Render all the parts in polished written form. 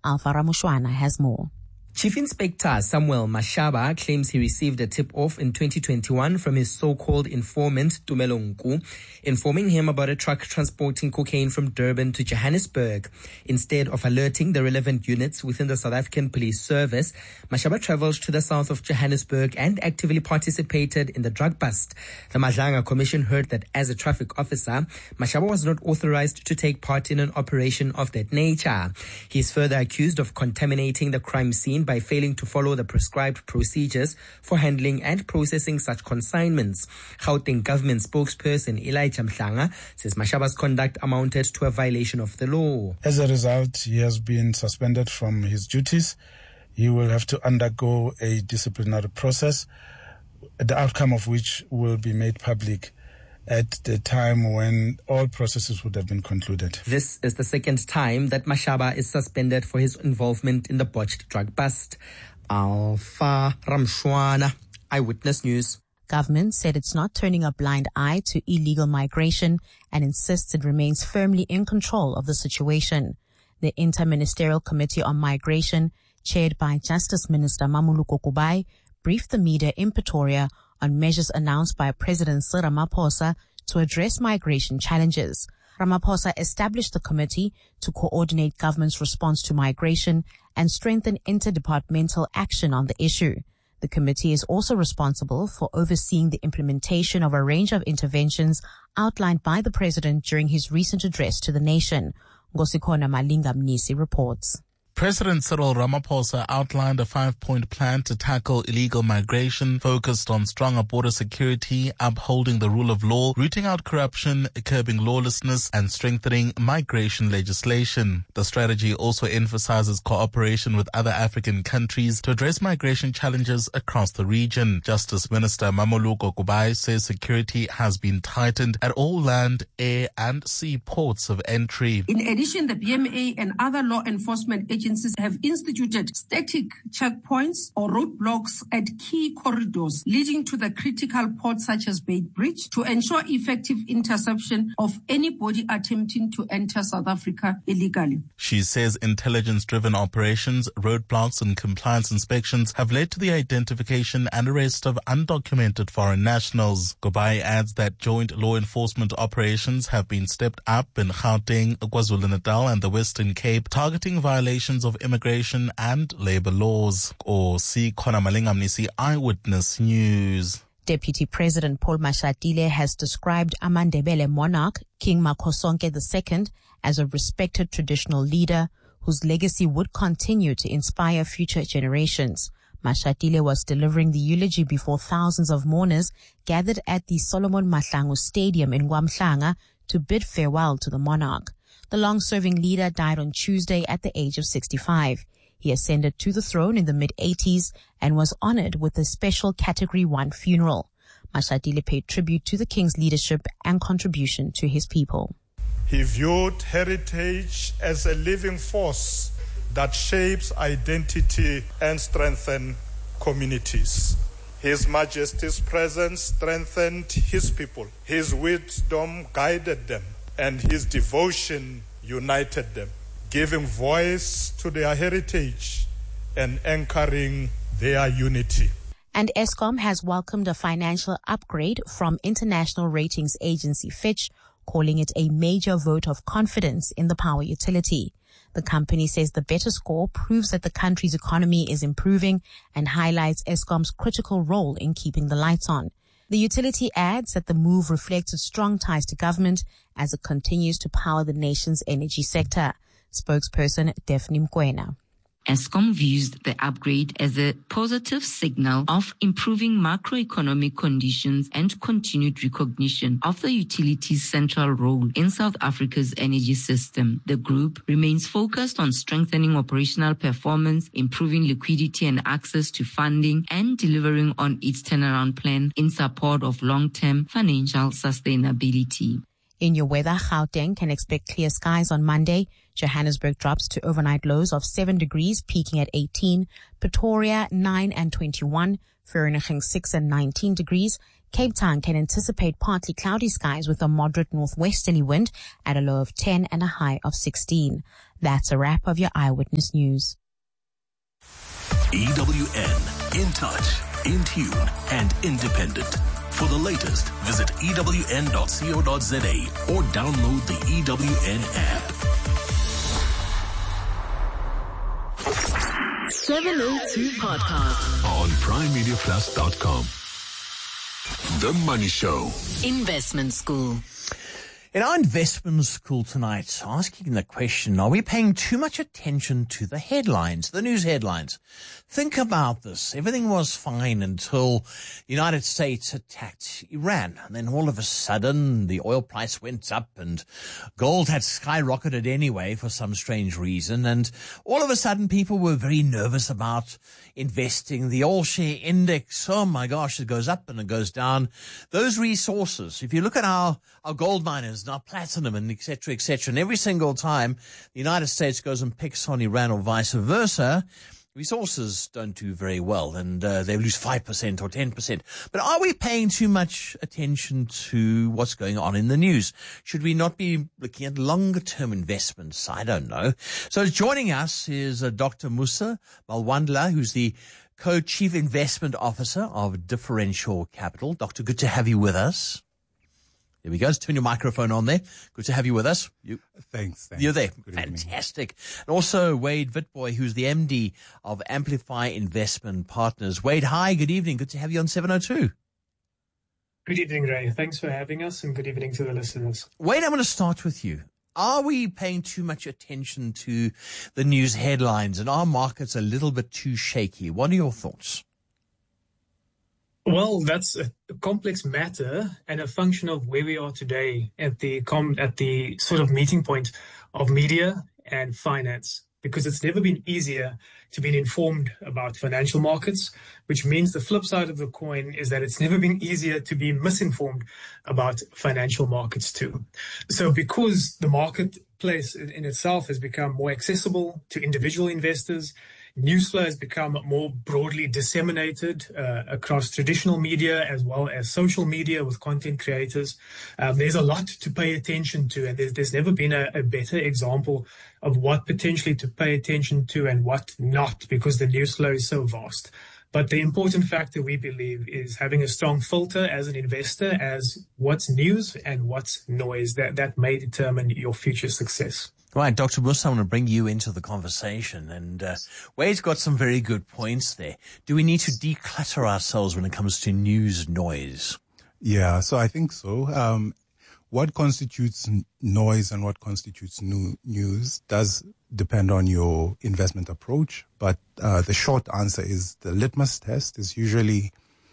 Alpha Ramushwana has more. Chief Inspector Samuel Mashaba claims he received a tip-off in 2021 from his so-called informant Tumelo Nku, informing him about a truck transporting cocaine from Durban to Johannesburg. Instead of alerting the relevant units within the South African Police Service, Mashaba travelled to the south of Johannesburg and actively participated in the drug bust. The Madlanga Commission heard that as a traffic officer, Mashaba was not authorized to take part in an operation of that nature. He is further accused of contaminating the crime scene by failing to follow the prescribed procedures for handling and processing such consignments. Gauteng government spokesperson Elijah Mhlanga says Mashaba's conduct amounted to a violation of the law. As a result, he has been suspended from his duties. He will have to undergo a disciplinary process, the outcome of which will be made public at the time when all processes would have been concluded. This is the second time that Mashaba is suspended for his involvement in the botched drug bust. Alpha Ramshwana, Eyewitness News. Government said it's not turning a blind eye to illegal migration and insists it remains firmly in control of the situation. The Interministerial Committee on Migration, chaired by Justice Minister Mamuluko Kubai, briefed the media in Pretoria on measures announced by President Cyril Ramaphosa to address migration challenges. Ramaphosa established the committee to coordinate government's response to migration and strengthen interdepartmental action on the issue. The committee is also responsible for overseeing the implementation of a range of interventions outlined by the president during his recent address to the nation. Ngosikona Malinga Mnisi reports. President Cyril Ramaphosa outlined a 5-point plan to tackle illegal migration focused on stronger border security, upholding the rule of law, rooting out corruption, curbing lawlessness, and strengthening migration legislation. The strategy also emphasizes cooperation with other African countries to address migration challenges across the region. Justice Minister Mamuluko Kubai says security has been tightened at all land, air, and sea ports of entry. In addition, the BMA and other law enforcement agencies have instituted static checkpoints or roadblocks at key corridors leading to the critical ports such as Beitbridge to ensure effective interception of anybody attempting to enter South Africa illegally. She says intelligence-driven operations, roadblocks and compliance inspections have led to the identification and arrest of undocumented foreign nationals. Kubai adds that joint law enforcement operations have been stepped up in Gauteng, KwaZulu-Natal and the Western Cape, targeting violations of immigration and labor laws. Khona Malinga Mnisi, Eyewitness News. Deputy President Paul Mashatile has described Amandebele monarch King Makosonke II as a respected traditional leader whose legacy would continue to inspire future generations. Mashatile was delivering the eulogy before thousands of mourners gathered at the Solomon Mahlangu Stadium in KwaMhlanga to bid farewell to the monarch. The long-serving leader died on Tuesday at the age of 65. He ascended to the throne in the mid-80s and was honored with a special Category 1 funeral. Mashatile paid tribute to the king's leadership and contribution to his people. He viewed heritage as a living force that shapes identity and strengthens communities. His Majesty's presence strengthened his people. His wisdom guided them, and his devotion united them, giving voice to their heritage and anchoring their unity. And Eskom has welcomed a financial upgrade from international ratings agency Fitch, calling it a major vote of confidence in the power utility. The company says the better score proves that the country's economy is improving and highlights Eskom's critical role in keeping the lights on. The utility adds that the move reflects its strong ties to government as it continues to power the nation's energy sector. Spokesperson Daphne Mkwena. Eskom views the upgrade as a positive signal of improving macroeconomic conditions and continued recognition of the utility's central role in South Africa's energy system. The group remains focused on strengthening operational performance, improving liquidity and access to funding, and delivering on its turnaround plan in support of long-term financial sustainability. In your weather, Gauteng can expect clear skies on Monday. Johannesburg drops to overnight lows of 7 degrees, peaking at 18. Pretoria 9 and 21. Vereeniging 6 and 19 degrees. Cape Town can anticipate partly cloudy skies with a moderate northwesterly wind at a low of 10 and a high of 16. That's a wrap of your Eyewitness News. EWN, in touch, in tune, and independent. For the latest, visit ewn.co.za or download the EWN app. 702 Podcast On PrimeMediaPlus.com. The Money Show. Investment School. In our investment school tonight, asking the question, are we paying too much attention to the headlines, the news headlines? Think about this. Everything was fine until the United States attacked Iran. And then all of a sudden, the oil price went up and gold had skyrocketed anyway for some strange reason. And all of a sudden, people were very nervous about investing. The all-share index, oh my gosh, it goes up and it goes down. Those resources, if you look at our gold miners, our platinum and et cetera, and every single time the United States goes and picks on Iran or vice versa, resources don't do very well and they lose 5% or 10%. But are we paying too much attention to what's going on in the news? Should we not be looking at longer-term investments? I don't know. So joining us is Dr. Musa Malwandla, who's the Co-Chief Investment Officer of Differential Capital. Doctor, good to have you with us. There we go. Let's turn your microphone on there. Good to have you with us. Thanks. You're there. Good Fantastic. And also Wade Witbooi, who's the MD of Amplify Investment Partners. Wade, hi. Good evening. Good to have you on 702. Good evening, Ray. Thanks for having us, and good evening to the listeners. Wade, I'm going to start with you. Are we paying too much attention to the news headlines and are markets a little bit too shaky? What are your thoughts? Well, that's a complex matter and a function of where we are today at the sort of meeting point of media and finance, because it's never been easier to be informed about financial markets, which means the flip side of the coin is that it's never been easier to be misinformed about financial markets too. So because the marketplace in itself has become more accessible to individual investors, news flow has become more broadly disseminated across traditional media as well as social media with content creators. There's a lot to pay attention to, and there's never been a better example of what potentially to pay attention to and what not, because the news flow is so vast. But the important factor, we believe, is having a strong filter as an investor as what's news and what's noise. That may determine your future success. Right, Dr. Musa, I want to bring you into the conversation, and Wade's got some very good points there. Do we need to declutter ourselves when it comes to news noise? Yeah, so I think so. What constitutes noise and what constitutes news does depend on your investment approach, but the short answer is the litmus test is usually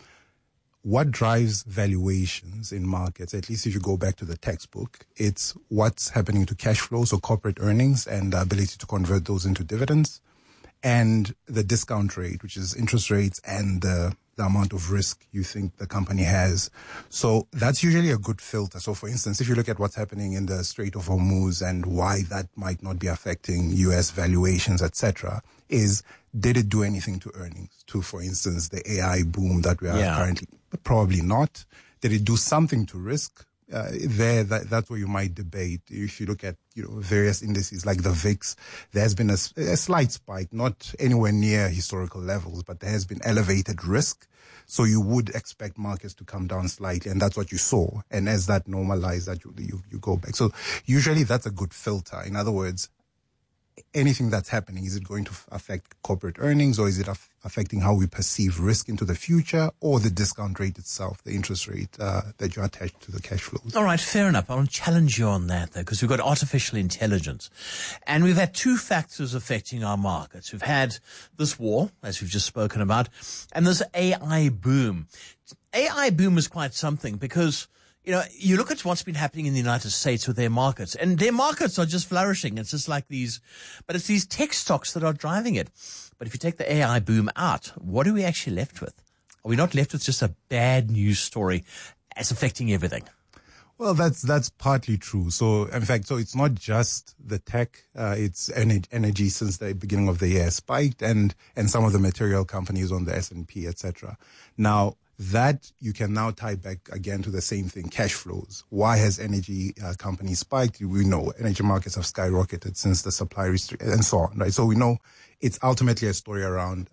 what drives valuations in markets. At least if you go back to the textbook, it's what's happening to cash flows or corporate earnings and the ability to convert those into dividends, and the discount rate, which is interest rates and the amount of risk you think the company has. So that's usually a good filter. So for instance, if you look at what's happening in the Strait of Hormuz and why that might not be affecting US valuations, etc., is did it do anything to earnings? To, for instance, the AI boom that we are currently, probably not. Did it do something to risk? That's where you might debate. If you look at, various indices like the VIX, there has been a slight spike, not anywhere near historical levels, but there has been elevated risk. So you would expect markets to come down slightly, and that's what you saw. And as that normalized, that you go back. So usually that's a good filter. In other words, anything that's happening, is it going to affect corporate earnings, or is it affecting how we perceive risk into the future, or the discount rate itself, the interest rate that you attach to the cash flows? All right, fair enough. I want to challenge you on that, though, because we've got artificial intelligence. And we've had two factors affecting our markets. We've had this war, as we've just spoken about, and this AI boom. AI boom is quite something because you look at what's been happening in the United States with their markets, and their markets are just flourishing. It's just like but it's these tech stocks that are driving it. But if you take the AI boom out, what are we actually left with? Are we not left with just a bad news story as affecting everything? Well, that's partly true. So, in fact, it's not just the tech, it's energy since the beginning of the year spiked and some of the material companies on the S&P, etc. Now, that you can now tie back again to the same thing, cash flows. Why has energy companies spiked? We know energy markets have skyrocketed since the supply restriction and so on, right? So we know it's ultimately a story around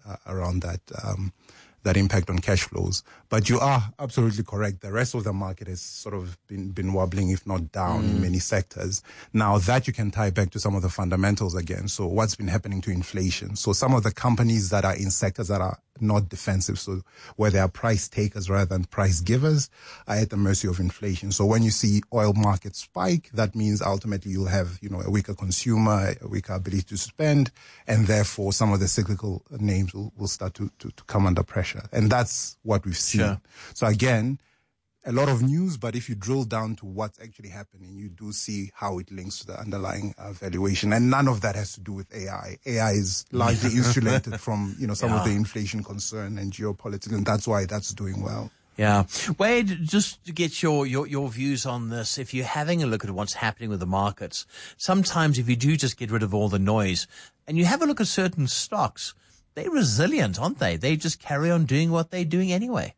that impact on cash flows. But you are absolutely correct. The rest of the market has sort of been wobbling, if not down, in many sectors. Now that you can tie back to some of the fundamentals again. So what's been happening to inflation? So some of the companies that are in sectors that are not defensive, so where they are price takers rather than price givers, are at the mercy of inflation. So when you see oil markets spike, that means ultimately you'll have, a weaker consumer, a weaker ability to spend, and therefore some of the cyclical names will start to come under pressure. And that's what we've seen. Sure. So again, a lot of news, but if you drill down to what's actually happening, you do see how it links to the underlying valuation. And none of that has to do with AI. AI is largely insulated from, some of the inflation concern and geopolitics, and that's why that's doing well. Yeah. Wade, just to get your views on this, if you're having a look at what's happening with the markets, sometimes if you do just get rid of all the noise and you have a look at certain stocks, they're resilient, aren't they? They just carry on doing what they're doing anyway.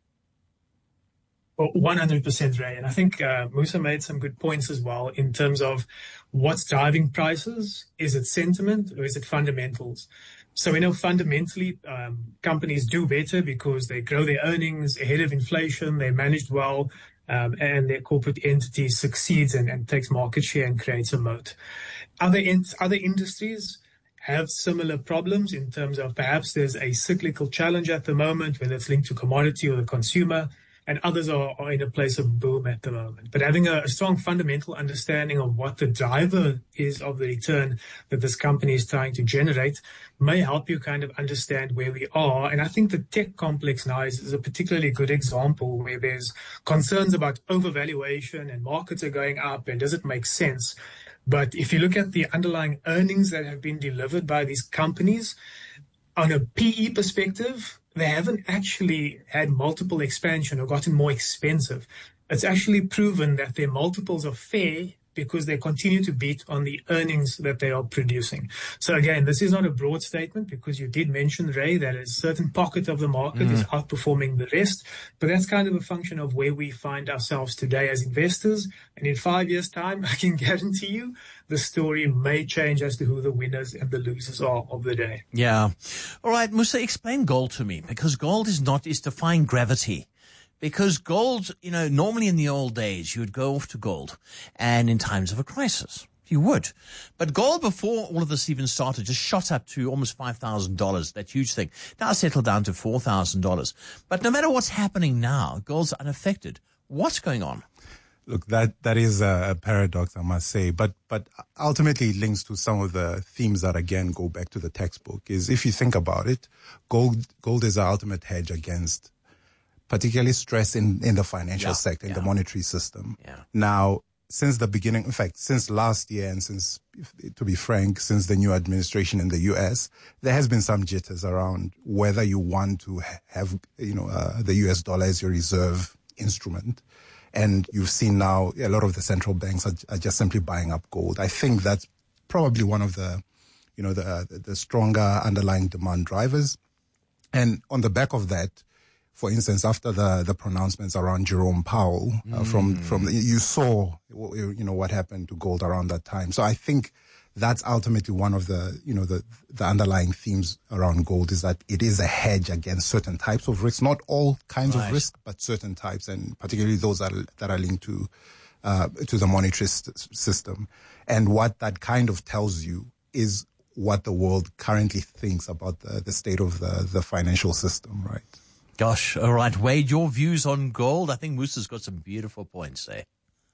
Well, 100%, Ray. And I think Musa made some good points as well in terms of what's driving prices. Is it sentiment or is it fundamentals? So we know fundamentally companies do better because they grow their earnings ahead of inflation, they're managed well, and their corporate entity succeeds and takes market share and creates a moat. Other industries have similar problems in terms of perhaps there's a cyclical challenge at the moment, whether it's linked to commodity or the consumer, and others are in a place of boom at the moment. But having a strong fundamental understanding of what the driver is of the return that this company is trying to generate may help you kind of understand where we are. And I think the tech complex now is a particularly good example where there's concerns about overvaluation and markets are going up and does it make sense? But if you look at the underlying earnings that have been delivered by these companies, on a PE perspective, they haven't actually had multiple expansion or gotten more expensive. It's actually proven that their multiples are fair because they continue to beat on the earnings that they are producing. So again, this is not a broad statement because you did mention, Ray, that a certain pocket of the market is outperforming the rest. But that's kind of a function of where we find ourselves today as investors. And in 5 years' time, I can guarantee you the story may change as to who the winners and the losers are of the day. Yeah. All right, Musa, explain gold to me, because gold is defying gravity. Because gold, normally in the old days, you would go off to gold, and in times of a crisis, you would. But gold, before all of this even started, just shot up to almost $5,000, that huge thing. Now settled down to $4,000. But no matter what's happening now, gold's unaffected. What's going on? Look, that is a paradox, I must say, but ultimately it links to some of the themes that again go back to the textbook. Is if you think about it, gold is the ultimate hedge against particularly stress in the financial sector, in the monetary system. Yeah. Now, since the beginning, in fact, since last year and since, to be frank, since the new administration in the US, there has been some jitters around whether you want to have, the US dollar as your reserve instrument. And you've seen now a lot of the central banks are just simply buying up gold. I think that's probably one of the, the stronger underlying demand drivers. And on the back of that, for instance, after the pronouncements around Jerome Powell, you saw, what happened to gold around that time. So I think that's ultimately one of the underlying themes around gold is that it is a hedge against certain types of risks, not all kinds of risk, but certain types, and particularly those that are linked to the monetary system. And what that kind of tells you is what the world currently thinks about the state of the financial system, right? Gosh, all right, Wade, your views on gold? I think Musa's got some beautiful points there.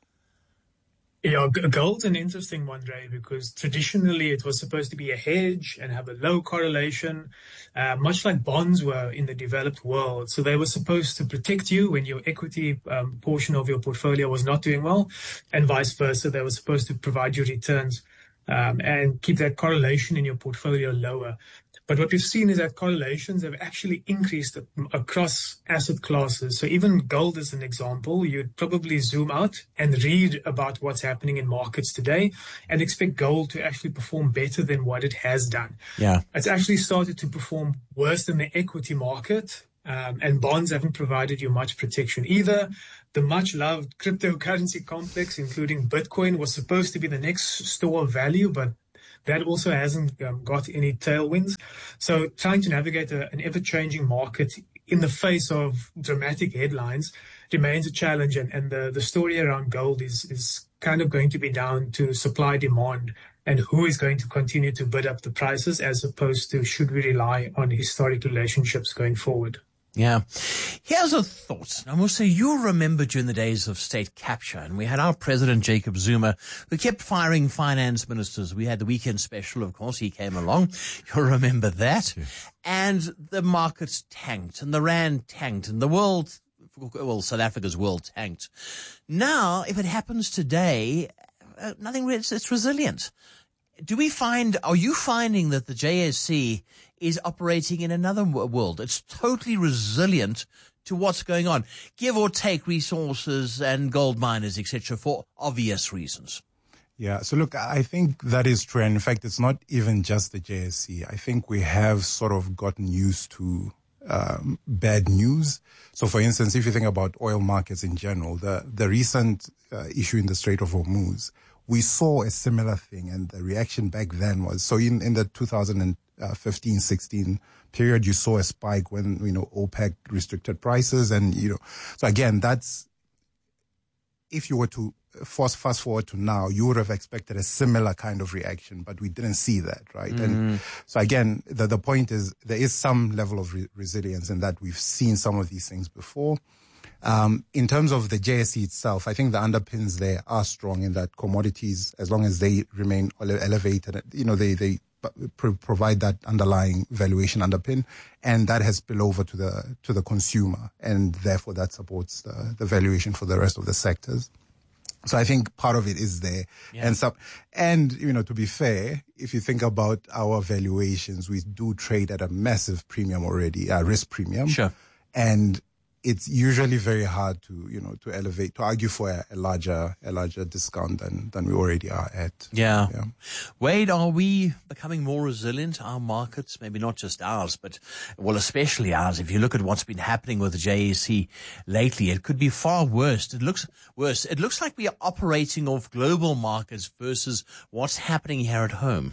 Yeah, gold's an interesting one, Ray, because traditionally it was supposed to be a hedge and have a low correlation, much like bonds were in the developed world. So they were supposed to protect you when your equity portion of your portfolio was not doing well, and vice versa. They were supposed to provide you returns and keep that correlation in your portfolio lower. But what we've seen is that correlations have actually increased across asset classes. So even gold as an example, you'd probably zoom out and read about what's happening in markets today and expect gold to actually perform better than what it has done. Yeah. It's actually started to perform worse than the equity market. And bonds haven't provided you much protection either. The much-loved cryptocurrency complex, including Bitcoin, was supposed to be the next store of value, but that also hasn't got any tailwinds. So trying to navigate an ever-changing market in the face of dramatic headlines remains a challenge. And the story around gold is kind of going to be down to supply-demand and who is going to continue to bid up the prices, as opposed to should we rely on historic relationships going forward. Yeah. Here's a thought. I must say, you'll remember during the days of state capture, and we had our president, Jacob Zuma, who kept firing finance ministers. We had the weekend special, of course. He came along. You'll remember that. Yeah. And the markets tanked, and the rand tanked, and the world, well, South Africa's world tanked. Now, if it happens today, nothing, it's resilient. Are you finding that the JSE is operating in another world? It's totally resilient to what's going on, give or take resources and gold miners, etc., for obvious reasons. Yeah. So look, I think that is true. And in fact, it's not even just the JSE. I think we have sort of gotten used to bad news. So for instance, if you think about oil markets in general, the recent issue in the Strait of Hormuz, we saw a similar thing, and the reaction back then was, so in the 2015-16 period, you saw a spike when, OPEC restricted prices, and, so again, that's, if you were to fast forward to now, you would have expected a similar kind of reaction, but we didn't see that, right? Mm. And so again, the point is there is some level of resilience in that we've seen some of these things before. In terms of the JSE itself, I think the underpins there are strong in that commodities, as long as they remain elevated, they provide that underlying valuation underpin, and that has spilled over to the consumer, and therefore that supports the valuation for the rest of the sectors. So I think part of it is there. Yeah. And to be fair, if you think about our valuations, we do trade at a massive premium already, risk premium. Sure. And it's usually very hard to argue for a larger discount than we already are at. Yeah. Wade, are we becoming more resilient, our markets? Maybe not just ours, but, well, especially ours. If you look at what's been happening with the JSE lately, it could be far worse. It looks worse. It looks like we are operating off global markets versus what's happening here at home.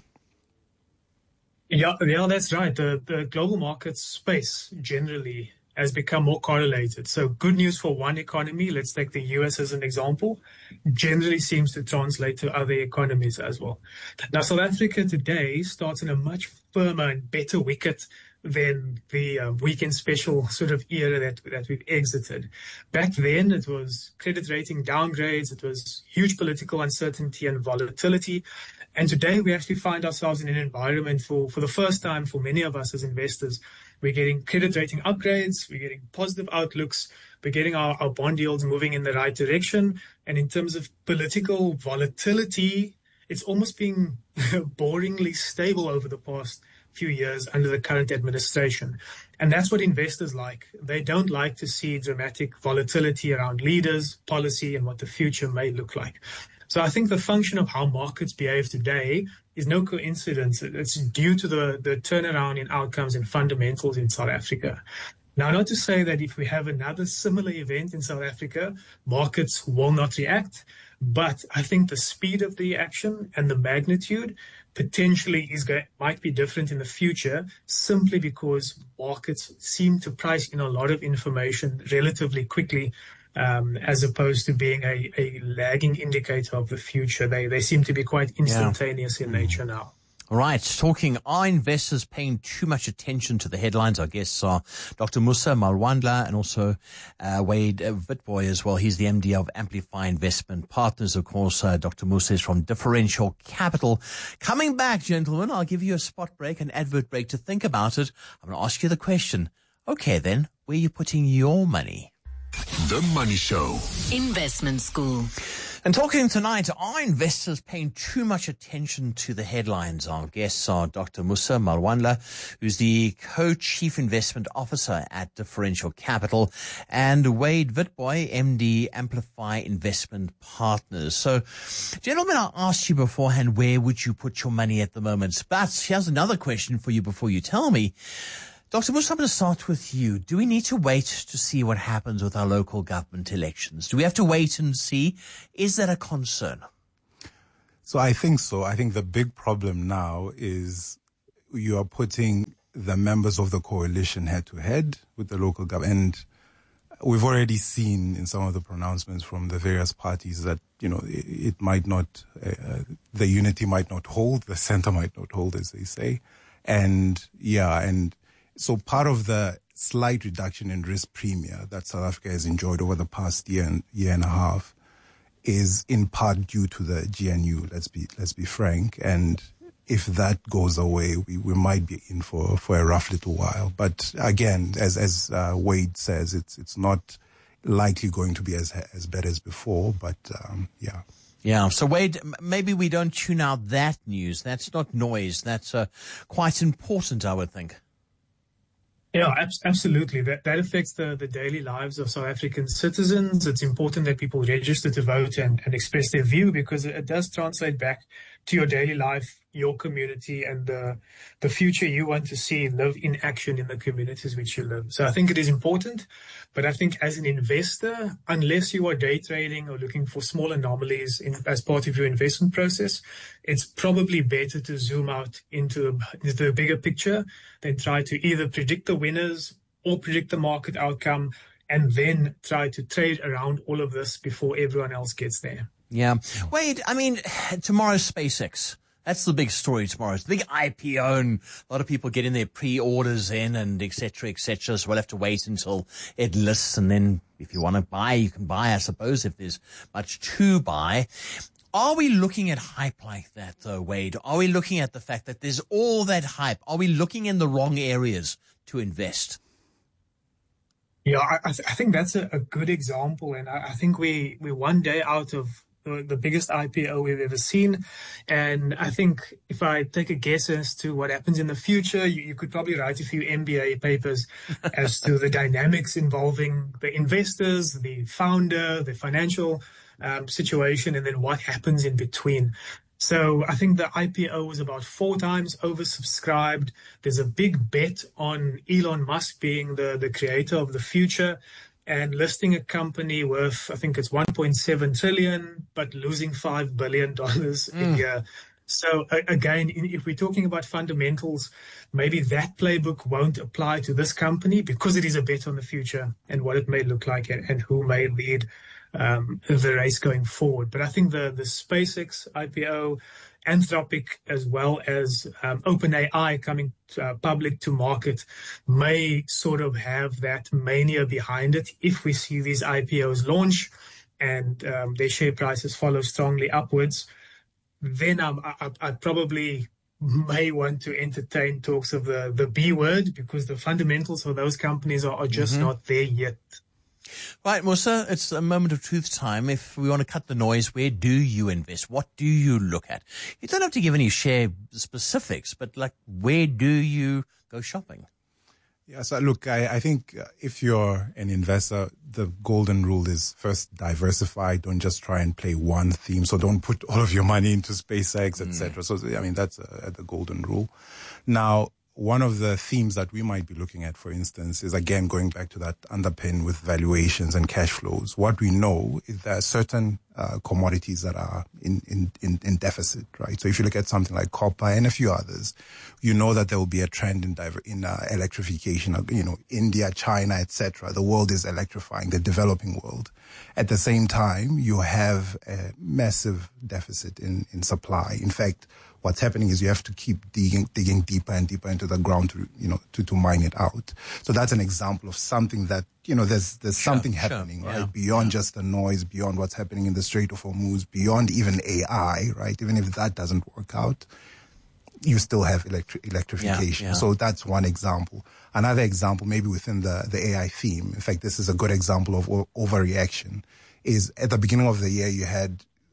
Yeah, that's right. The global market space generally has become more correlated. So good news for one economy, let's take the US as an example, generally seems to translate to other economies as well. Now, South Africa today starts in a much firmer and better wicket than the weekend special sort of era that we've exited. Back then, it was credit rating downgrades, it was huge political uncertainty and volatility. And today we actually find ourselves in an environment for the first time for many of us as investors. We're getting credit rating upgrades, we're getting positive outlooks, we're getting our bond yields moving in the right direction. And in terms of political volatility, it's almost been boringly stable over the past few years under the current administration. And that's what investors like. They don't like to see dramatic volatility around leaders, policy, and what the future may look like. So I think the function of how markets behave today is no coincidence. It's due to the turnaround in outcomes and fundamentals in South Africa. Now, not to say that if we have another similar event in South Africa, markets will not react, but I think the speed of the reaction and the magnitude potentially might be different in the future, simply because markets seem to price in a lot of information relatively quickly, as opposed to being a lagging indicator of the future. They seem to be quite instantaneous in nature now. All right. Are investors paying too much attention to the headlines? Our guests are Dr. Musa Malwandla and also Wade Witbooi as well. He's the MD of Amplify Investment Partners. Of course, Dr. Musa is from Differential Capital. Coming back, gentlemen, I'll give you a spot break, an advert break to think about it. I'm going to ask you the question. Okay, then, where are you putting your money? The Money Show. Investment School. And talking tonight, are investors paying too much attention to the headlines? Our guests are Dr. Musa Malwandla, who's the co-chief investment officer at Differential Capital, and Wade Witbooi, MD, Amplify Investment Partners. So, gentlemen, I asked you beforehand, where would you put your money at the moment? But here's another question for you before you tell me. Dr. Musa, I'm going to start with you. Do we need to wait to see what happens with our local government elections? Do we have to wait and see? Is that a concern? So I think so. I think the big problem now is you are putting the members of the coalition head to head with the local government. And we've already seen in some of the pronouncements from the various parties that, it might not, the unity might not hold, the center might not hold, as they say. So part of the slight reduction in risk premium that South Africa has enjoyed over the past year and a half is in part due to the GNU, let's be frank. And if that goes away, we might be in for a rough little while. But again, as Wade says, it's not likely going to be as bad as before, but yeah. Yeah. So Wade, maybe we don't tune out that news. That's not noise. That's quite important, I would think. Yeah, absolutely. That affects the daily lives of South African citizens. It's important that people register to vote and express their view, because it does translate back to your daily life, your community, and the future you want to see live in action in the communities which you live. So I think it is important, but I think as an investor, unless you are day trading or looking for small anomalies as part of your investment process, it's probably better to zoom out into the bigger picture than try to either predict the winners or predict the market outcome and then try to trade around all of this before everyone else gets there. Yeah. Wade, tomorrow's SpaceX. That's the big story tomorrow. It's the big IPO, and a lot of people getting their pre-orders in and et cetera, et cetera. So we'll have to wait until it lists, and then if you want to buy, you can buy, I suppose, if there's much to buy. Are we looking at hype like that, though, Wade? Are we looking at the fact that there's all that hype? Are we looking in the wrong areas to invest? Yeah, I think that's a good example. And I think we're one day out of the biggest IPO we've ever seen. And I think if I take a guess as to what happens in the future, you could probably write a few MBA papers as to the dynamics involving the investors, the founder, the financial situation, and then what happens in between. So I think the IPO was about 4 times oversubscribed. There's a big bet on Elon Musk being the creator of the future and listing a company worth, I think it's 1.7 trillion, but losing $5 billion a year. So again, if we're talking about fundamentals, maybe that playbook won't apply to this company because it is a bet on the future and what it may look like and who may lead the race going forward. But I think the SpaceX IPO, Anthropic, as well as OpenAI coming public to market may sort of have that mania behind it. If we see these IPOs launch and their share prices follow strongly upwards, then I probably may want to entertain talks of the B word, because the fundamentals for those companies are just not there yet. Right, Musa, it's a moment of truth time. If we want to cut the noise, where do you invest? What do you look at? You don't have to give any share specifics, but where do you go shopping? Yeah, so look, I think if you're an investor, the golden rule is first diversify. Don't just try and play one theme. So don't put all of your money into SpaceX, etc. So, that's the golden rule. Now, one of the themes that we might be looking at, for instance, is again going back to that underpin with valuations and cash flows. What we know is there are certain commodities that are in deficit, right? So if you look at something like copper and a few others, you know that there will be a trend in electrification. India, China, etc. The world is electrifying, the developing world. At the same time, you have a massive deficit in supply. In fact, what's happening is you have to keep digging deeper and deeper into the ground to mine it out. So that's an example of something that, there's something happening, right? Beyond just the noise, beyond what's happening in the Strait of Hormuz, beyond even AI, right? Even if that doesn't work out, you still have electrification. Yeah. So that's one example. Another example, maybe within the AI theme, in fact, this is a good example of overreaction, is at the beginning of the year, you had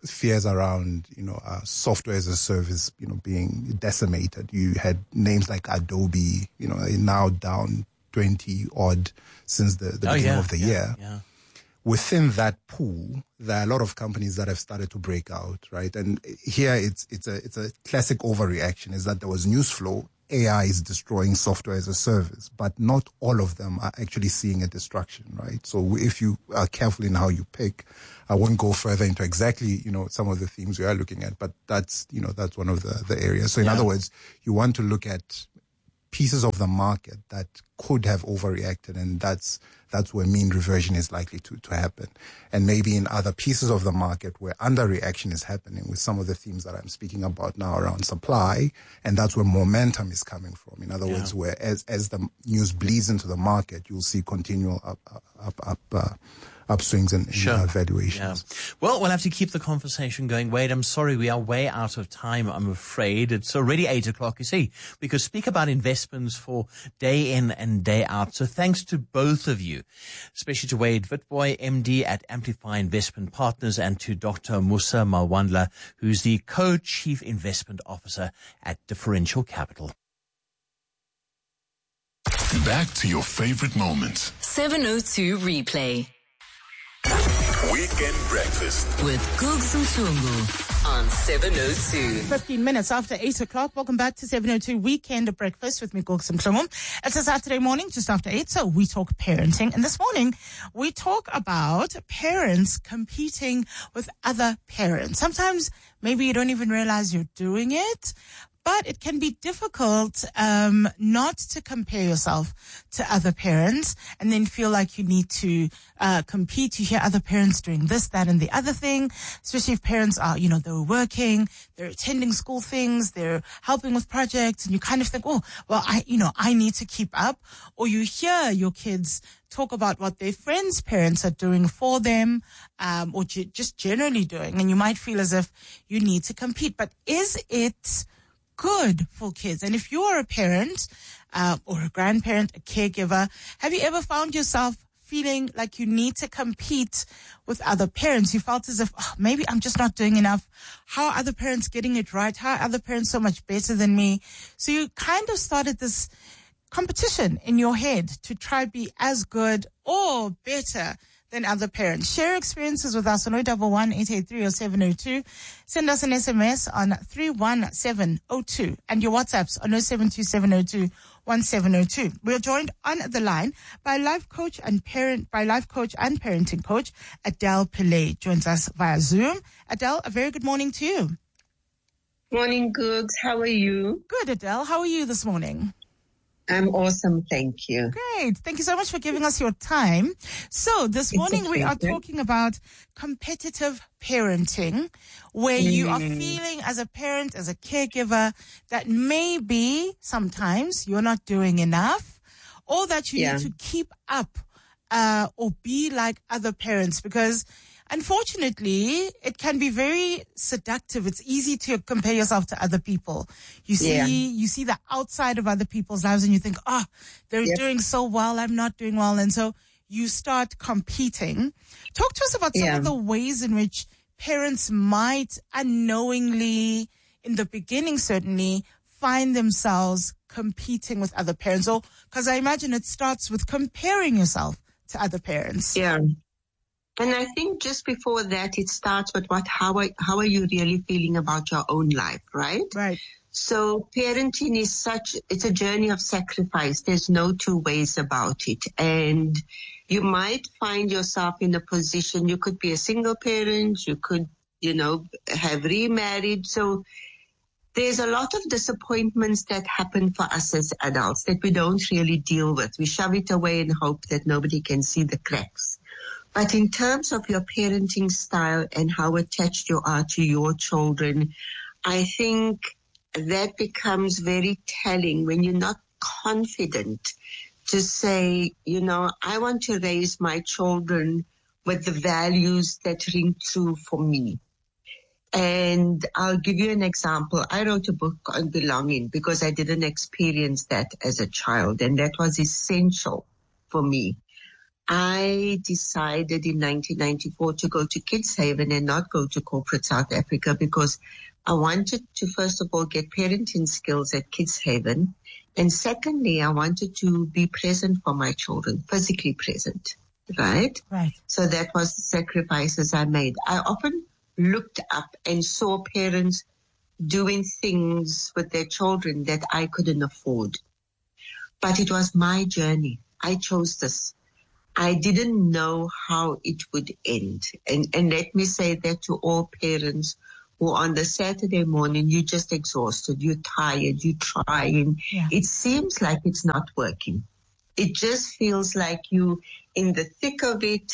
fears around, software as a service, being decimated. You had names like Adobe, now down 20 odd since the beginning of the year. Yeah. Within that pool, there are a lot of companies that have started to break out, right? And here it's a classic overreaction, is that there was news flow. AI is destroying software as a service, but not all of them are actually seeing a destruction, right? So if you are careful in how you pick, I won't go further into exactly, some of the themes we are looking at, but that's one of the areas. So in other words, you want to look at pieces of the market that could have overreacted, and that's where mean reversion is likely to happen. And maybe in other pieces of the market where underreaction is happening, with some of the themes that I'm speaking about now around supply, and that's where momentum is coming from. In other words, where as the news bleeds into the market, you'll see continual upswings in valuations. Yeah. Well, we'll have to keep the conversation going. Wade, I'm sorry, we are way out of time, I'm afraid. It's already 8 o'clock, you see. We could speak about investments for day in and day out. So thanks to both of you, especially to Wade Witbooi, MD at Amplify Investment Partners, and to Dr. Musa Mawandla, who's the Co-Chief Investment Officer at Differential Capital. Back to your favorite moments. 702 Replay. Weekend Breakfast with Googs Mhlungu on 702. 15 minutes after 8 o'clock. Welcome back to 702 Weekend Breakfast with me, Googs Mhlungu. It's a Saturday morning, just after 8, so we talk parenting. And this morning, we talk about parents competing with other parents. Sometimes maybe you don't even realize you're doing it, but it can be difficult not to compare yourself to other parents and then feel like you need to compete. You hear other parents doing this, that, and the other thing, especially if parents are, they're working, they're attending school things, they're helping with projects, and you kind of think, oh, well, I need to keep up. Or you hear your kids talk about what their friends' parents are doing for them, or just generally doing, and you might feel as if you need to compete. But is it good for kids? And if you are a parent or a grandparent, a caregiver, have you ever found yourself feeling like you need to compete with other parents? You felt as if, maybe I'm just not doing enough. How are other parents getting it right? How are other parents so much better than me? So you kind of started this competition in your head to try be as good or better than other parents. Share experiences with us on 011-883 or 702. Send us an SMS on 31702 and your WhatsApps on 072-702-1702. We are joined on the line by life coach and parenting coach Adele Pillay. Joins us via Zoom. Adele, a very good morning to you. Morning, Googs. How are you? Good, Adele. How are you this morning? I'm awesome, thank you. Great. Thank you so much for giving us your time. So this morning we are talking about competitive parenting, where you are feeling as a parent, as a caregiver, that maybe sometimes you're not doing enough, or that you need to keep up or be like other parents, because unfortunately, it can be very seductive. It's easy to compare yourself to other people. You see the outside of other people's lives and you think, they're doing so well, I'm not doing well. And so you start competing. Talk to us about some of the ways in which parents might unknowingly, in the beginning certainly, find themselves competing with other parents. Or, because I imagine it starts with comparing yourself to other parents. Yeah. And I think just before that, it starts with how are you really feeling about your own life, right? Right. So parenting is it's a journey of sacrifice. There's no two ways about it. And you might find yourself in a position, you could be a single parent, you could, have remarried. So there's a lot of disappointments that happen for us as adults that we don't really deal with. We shove it away and hope that nobody can see the cracks. But in terms of your parenting style and how attached you are to your children, I think that becomes very telling when you're not confident to say, I want to raise my children with the values that ring true for me. And I'll give you an example. I wrote a book on belonging because I didn't experience that as a child, and that was essential for me. I decided in 1994 to go to Kids Haven and not go to corporate South Africa because I wanted to, first of all, get parenting skills at Kids Haven. And secondly, I wanted to be present for my children, physically present, right? Right. So that was the sacrifices I made. I often looked up and saw parents doing things with their children that I couldn't afford. But it was my journey. I chose this. I didn't know how it would end. And let me say that to all parents who on the Saturday morning, you're just exhausted, you're tired, you're trying. Yeah. It seems like it's not working. It just feels like you in the thick of it.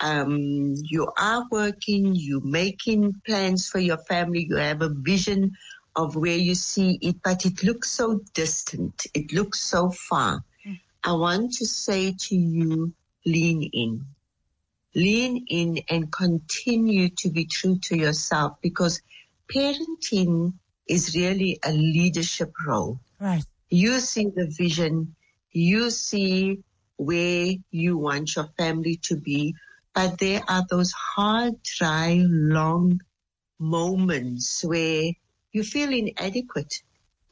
You are working, you're making plans for your family, you have a vision of where you see it, but it looks so distant. It looks so far. I want to say to you, lean in. Lean in and continue to be true to yourself, because parenting is really a leadership role. Right. You see the vision, you see where you want your family to be, but there are those hard, dry, long moments where you feel inadequate.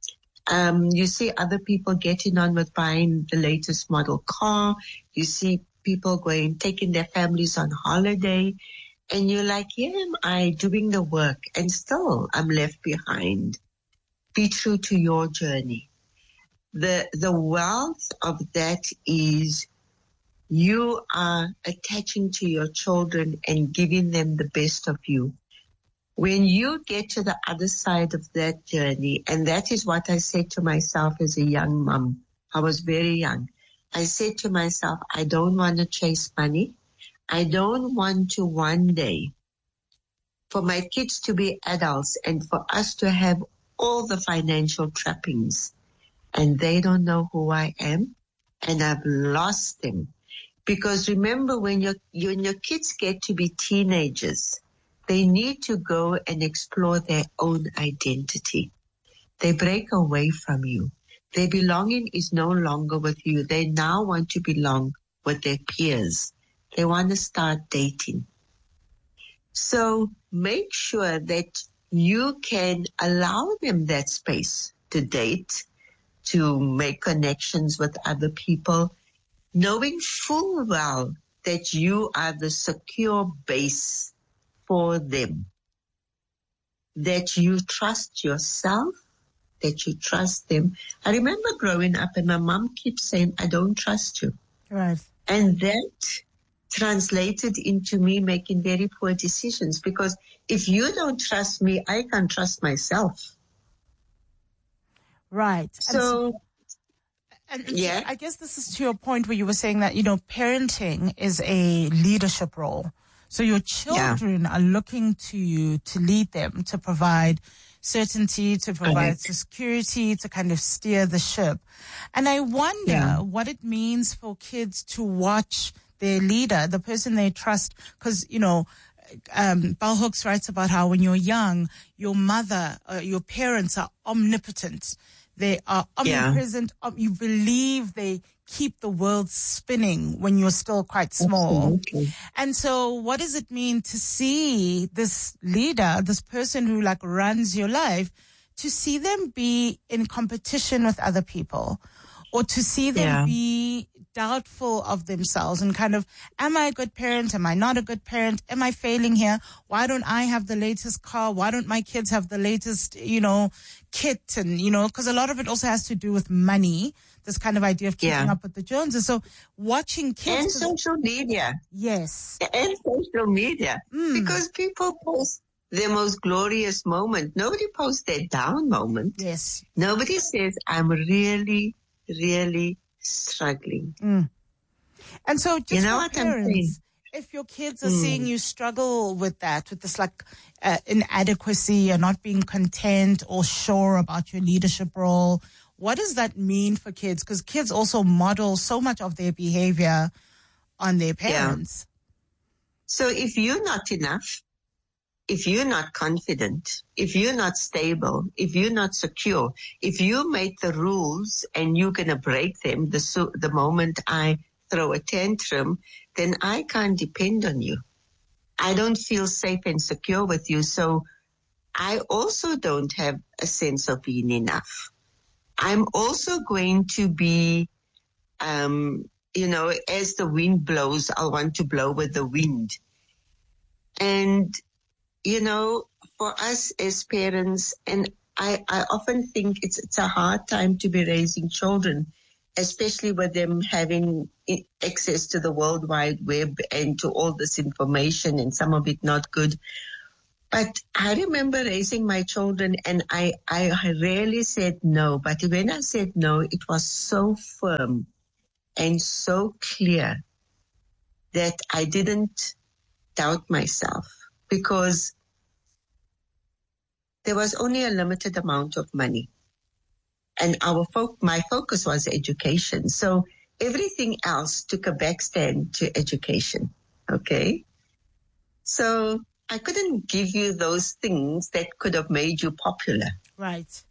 You see other people getting on with buying the latest model car. You see people taking their families on holiday. And you're like, here am I doing the work and still I'm left behind. Be true to your journey. The wealth of that is you are attaching to your children and giving them the best of you. When you get to the other side of that journey, and that is what I said to myself as a young mom. I was very young. I said to myself, I don't want to chase money. I don't want to one day for my kids to be adults and for us to have all the financial trappings and they don't know who I am and I've lost them. Because remember, when your kids get to be teenagers, they need to go and explore their own identity. They break away from you. Their belonging is no longer with you. They now want to belong with their peers. They want to start dating. So make sure that you can allow them that space to date, to make connections with other people, knowing full well that you are the secure base for them, that you trust yourself, that you trust them. I remember growing up and my mom keeps saying, I don't trust you. Right. And that translated into me making very poor decisions, because if you don't trust me, I can't trust myself. Right. So, yeah. I guess this is to your point where you were saying that, parenting is a leadership role. So your children are looking to you to lead them, to provide certainty, to provide security, to kind of steer the ship. And I wonder what it means for kids to watch their leader, the person they trust, because, Bell Hooks writes about how when you're young, your mother, your parents are omnipotent. They are omnipresent. You believe they keep the world spinning when you're still quite small. Absolutely. And so what does it mean to see this leader, this person who runs your life, to see them be in competition with other people, or to see them be doubtful of themselves and kind of, am I a good parent? Am I not a good parent? Am I failing here? Why don't I have the latest car? Why don't my kids have the latest, kit? And, because a lot of it also has to do with money, this kind of idea of keeping up with the Joneses. So watching kids. And social media. Yes. And social media. Because people post their most glorious moment. Nobody posts their down moment. Yes. Nobody says, I'm really, really struggling. And so just what parents, I'm saying? If your kids are seeing you struggle with that, with this inadequacy or not being content or sure about your leadership role, what does that mean for kids? Because kids also model so much of their behavior on their parents. So if you're not enough, if you're not confident, if you're not stable, if you're not secure, if you make the rules and you're going to break them the moment I throw a tantrum, then I can't depend on you. I don't feel safe and secure with you, so I also don't have a sense of being enough. I'm also going to be, as the wind blows, I'll want to blow with the wind. And, for us as parents, and I often think it's a hard time to be raising children, especially with them having access to the World Wide Web and to all this information, and some of it not good. But I remember raising my children, and I rarely said no. But when I said no, it was so firm and so clear that I didn't doubt myself, because there was only a limited amount of money. And my focus was education. So everything else took a backstand to education. Okay? So I couldn't give you those things that could have made you popular. Right.